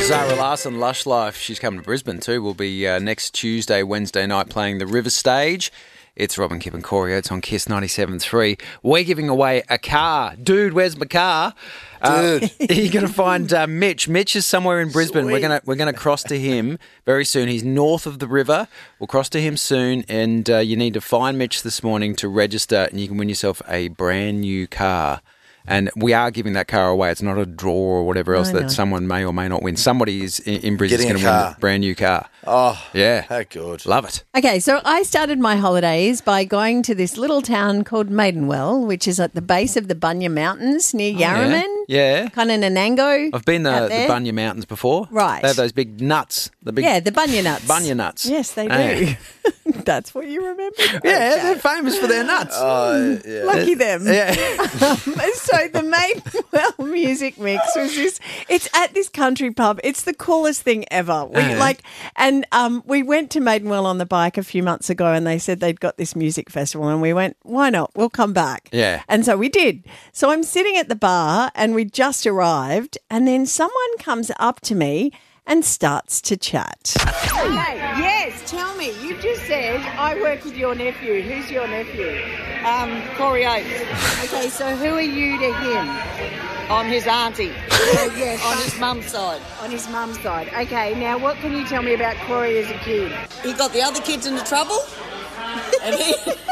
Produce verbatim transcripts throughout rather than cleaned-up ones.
Zara Larson, Lush Life. She's coming to Brisbane too. We'll be uh, next Tuesday, Wednesday night playing the River Stage. It's Robin, Kip and Corey Oates on Kiss ninety-seven point three. We're giving away a car. Dude, where's my car? Uh, Dude. You're going to find uh, Mitch. Mitch is somewhere in Brisbane. Sweet. We're going to we're going to cross to him very soon. He's north of the river. We'll cross to him soon, and uh, you need to find Mitch this morning to register, and you can win yourself a brand new car. And we are giving that car away. It's not a draw or whatever else No, that no. someone may or may not win. Somebody is in, in Brisbane is Getting going a to win car. a brand new car. Oh, Yeah. how good. Love it. Okay, so I started my holidays by going to this little town called Maidenwell, which is at the base of the Bunya Mountains near Yarraman. Oh, Yeah. Kind of Nanango. I've been out uh, the there. Bunya Mountains before. Right. They have those big nuts. The big Yeah, the Bunya nuts. Bunya nuts. Yes, they do. Hey. That's what you remember. Yeah, they're famous for their nuts. Oh, yeah. Lucky them. yeah. So the Maidenwell music mix was this. It's at this country pub. It's the coolest thing ever. We Uh-huh. like, and um, we went to Maidenwell on the bike a few months ago, and they said they'd got this music festival, and we went, why not? We'll come back. Yeah. And so we did. So I'm sitting at the bar, and we just arrived, and then someone comes up to me and starts to chat. Okay, yes, tell me. You just said I work with your nephew. Who's your nephew? Um, Corey Oates. Okay, so who are you to him? I'm his auntie Oh, yes, on his mum's side. on his mum's side. Okay, now what can you tell me about Corey as a kid? He got the other kids into trouble. and he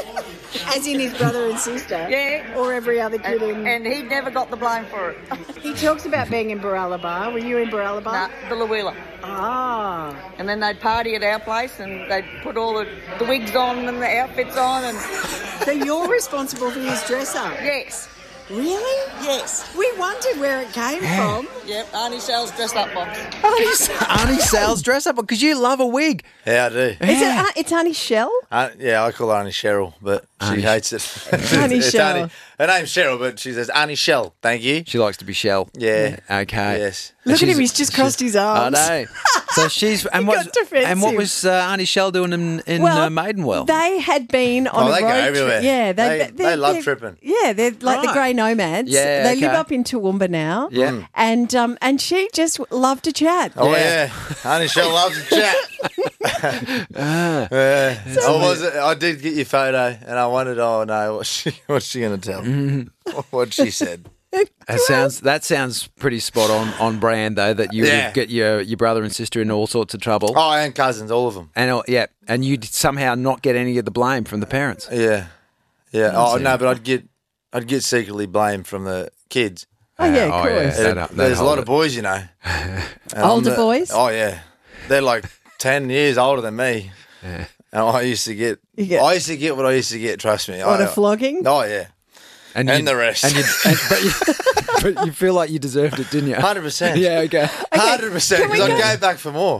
As in his brother and sister? Yeah. Or every other kid in... and he never got the blame for it. He talks about being in Baralabar. Were you in Baralabar? Nah, Billawheeler. Ah. And then they'd party at our place and they'd put all the, the wigs on and the outfits on and So you're responsible for his dress-up? yes, Really? yes. We wondered where it came from. Yep, Auntie Shell's dressed up box. Auntie Sal's dress up because you love a wig. Yeah, I do. Is it, uh, it's Auntie Shell? Uh, yeah, I call her Auntie Cheryl, but she Auntie- hates it. Auntie It's Cheryl. Auntie- her name's Cheryl, but she says Auntie Shell. Thank you. She likes to be Shell. Yeah. Okay. Yes. Look at She's- him, he's just crossed his I arms. know. So she's and He what got defensive. and what was uh, Auntie Shell doing in, in Well, uh, Maidenwell? They had been on Oh, a they go road everywhere. trip. Yeah, They- they, they love they're- tripping. Yeah, they're like the Right. grey nomads. Yeah, they live okay. up in Toowoomba now. Yeah. Mm. and um, and she just loved to chat. Oh Yeah. yeah, Auntie Shell loves to chat. Ah. Yeah. I was. I did get your photo, and I wondered, oh no, what's she? What's she going to tell? Mm-hmm. What she said? That sounds that sounds pretty spot on on brand though. That you Yeah. would get your your brother and sister in all sorts of trouble. Oh, and cousins, all of them. And uh, yeah, and you'd somehow not get any of the blame from the parents. Yeah, yeah. Oh see. no, but I'd get, I'd get secretly blamed from the kids. Oh yeah, of Oh, course. yeah. That- There- that There's a hold lot it. of boys, you know. And I'm Older the- boys? Oh yeah, they're like ten years older than me. Yeah. And I used to get, You get- I used to get what I used to get. Trust me. What, I, a flogging? Oh yeah, And, And you- the rest. And you, and, but, you, but you feel like you deserved it, didn't you? hundred percent. Yeah. Okay. hundred percent. Can we Because I'd go- go back for more.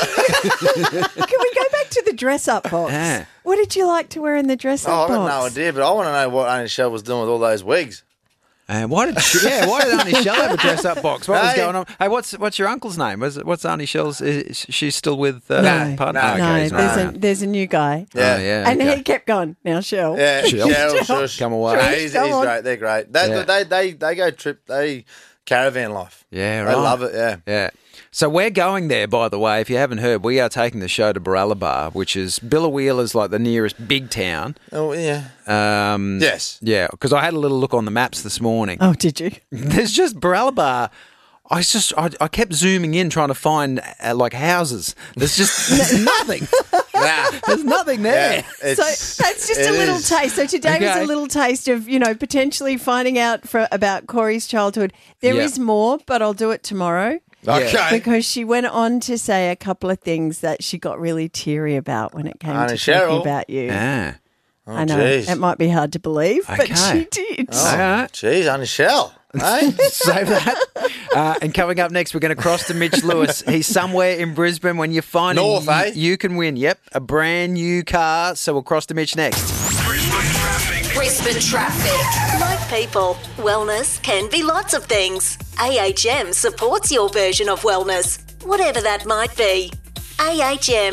Can we go back to the dress-up box? Yeah. What did you like to wear in the Oh, dress-up I box? got no idea, but I want to know what Auntie Shell was doing with all those wigs. And why did she, yeah? Why did Auntie Shell have a dress up box? What was Hey. going on? Hey, what's what's your uncle's name? Was it, what's Auntie Shell's? Is she's still with uh, No, partner? no, Okay, no, he's not there's a around. there's a new guy, Yeah. Oh, yeah. and okay. he kept going. Now, Shell. Yeah, Shell. Shell, shush. Come away. No, he's, Come he's on. great. They're great. They, Yeah. they, they, they go trip. They caravan life. Yeah, They right. love it. Yeah. Yeah. So we're going there, by the way. If you haven't heard, we are taking the show to Baralabar, which is Billawheeler is like the nearest big town. Oh yeah. Um, Yes. Yeah, because I had a little look on the maps this morning. Oh, did you? There's just Baralabar. I was just I, I kept zooming in trying to find uh, like houses. There's just n- nothing. Nah. There's nothing there. Yeah, it's- So that's just it a little is. taste. So today was Okay. a little taste of, you know, potentially finding out for, about Corey's childhood. There is Yeah. more, but I'll do it tomorrow. Okay. Because she went on to say a couple of things that she got really teary about when it came Auntie to talking Cheryl. about you. Yeah. I know jeez. it might be hard to believe, but Okay. she did. Oh, All right. Jeez, Auntie Shell. Hey? Save that. Uh, and coming up next, we're going to cross to Mitch Lewis. He's somewhere in Brisbane. When you find North, him, eh? you, you can win. Yep, a brand new car. So we'll cross to Mitch next. Brisbane traffic. Brisbane traffic. Like people, wellness can be lots of things. A H M supports your version of wellness, whatever that might be. A H M.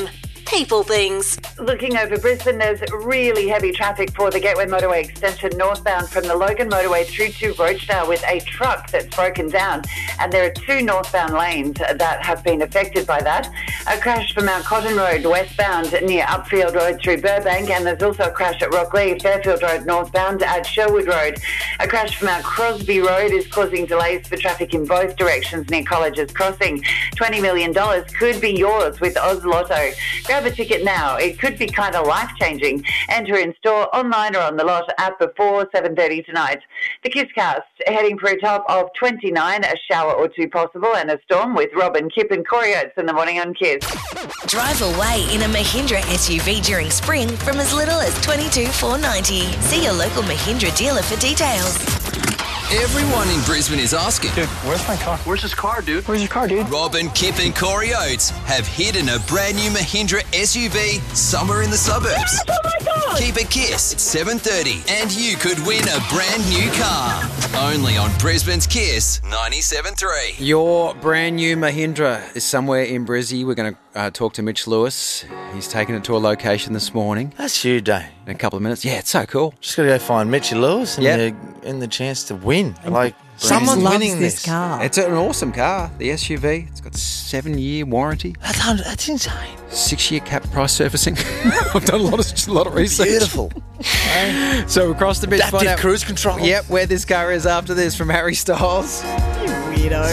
people things. Looking over Brisbane, there's really heavy traffic for the Gateway Motorway extension northbound from the Logan Motorway through to Rochdale with a truck that's broken down. And there are two northbound lanes that have been affected by that. A crash from Mount Cotton Road westbound near Upfield Road through Burbank, and there's also a crash at Rocklea, Fairfield Road northbound at Sherwood Road. A crash from Mount Crosby Road is causing delays for traffic in both directions near Colleges Crossing. twenty million dollars could be yours with Oz Lotto. Grab a ticket now. It could be kind of life-changing. Enter in store, online or on the lot at before seven thirty tonight. The Kisscast heading for a top of twenty-nine, a shower or two possible and a storm with Robin, Kip and Corey Oates in the morning on Kiss. Drive away in a Mahindra S U V during spring from as little as twenty-two thousand four hundred ninety dollars. See your local Mahindra dealer for details. Everyone in Brisbane is asking. Dude, where's my car? Where's his car, dude? Where's your car, dude? Robin, Kip and Corey Oates have hidden a brand new Mahindra S U V somewhere in the suburbs. Yes, oh my God! Keep a Kiss at seven thirty and you could win a brand new car. Only on Brisbane's Kiss ninety-seven point three. Your brand new Mahindra is somewhere in Brizzy. We're going to uh, talk to Mitch Lewis. He's taken it to a location this morning. That's you, Dave. In a couple of minutes. Yeah, it's so cool. Just got to go find Mitchy Lewis and, Yep. the, and the chance to win. Like, Bruce someone's loves winning this this. car. It's an awesome car, the S U V. It's got a seven-year warranty, That's, un- that's insane. six-year cap price servicing. I've done a lot of a lot of research. Beautiful. So across the bridge, find Adaptive out cruise control. Yep, where this car is after this from Harry Styles. You weirdo.